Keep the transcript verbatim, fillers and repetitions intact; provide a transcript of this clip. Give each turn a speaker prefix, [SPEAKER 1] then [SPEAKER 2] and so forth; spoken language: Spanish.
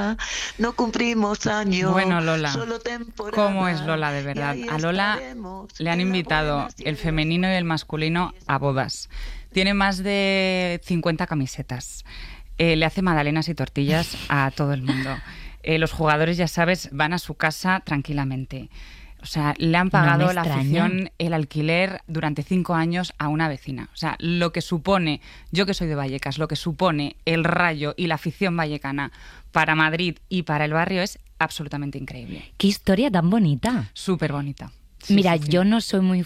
[SPEAKER 1] temporada, no cumplimos años.
[SPEAKER 2] Bueno, Lola,
[SPEAKER 1] solo temporada.
[SPEAKER 2] ¿cómo es Lola de verdad? A Lola le han invitado el femenino y el masculino a bodas. Tiene más de cincuenta camisetas. Eh, le hace magdalenas y tortillas a todo el mundo. Eh, los jugadores, ya sabes, van a su casa tranquilamente. O sea, le han pagado
[SPEAKER 3] No me
[SPEAKER 2] la
[SPEAKER 3] extraña.
[SPEAKER 2] afición el alquiler durante cinco años a una vecina. O sea, lo que supone, yo que soy de Vallecas, lo que supone el Rayo y la afición vallecana para Madrid y para el barrio es absolutamente increíble.
[SPEAKER 3] Qué historia tan bonita.
[SPEAKER 2] Súper bonita. Sí,
[SPEAKER 3] Mira,
[SPEAKER 2] sí, sí.
[SPEAKER 3] yo no soy muy